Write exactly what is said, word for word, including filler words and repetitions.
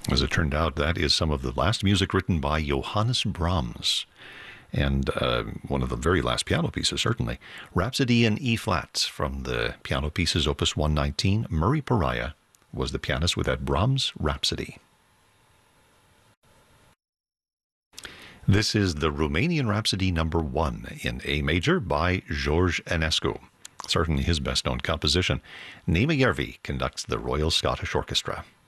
As it turned out, that is some of the last music written by Johannes Brahms. And uh, one of the very last piano pieces, certainly. Rhapsody in E-flat from the piano pieces Opus one nineteen. Murray Pariah was the pianist with that Brahms Rhapsody. This is the Romanian Rhapsody number one in A major by George Enescu. Certainly his best-known composition. Naima Järvi conducts the Royal Scottish Orchestra.